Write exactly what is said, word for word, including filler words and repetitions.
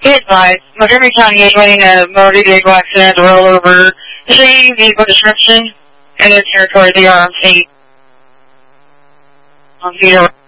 Be advised, Montgomery County is running a motor vehicle accident to roll over. See vehicle description and the territory they are on feet. On feet.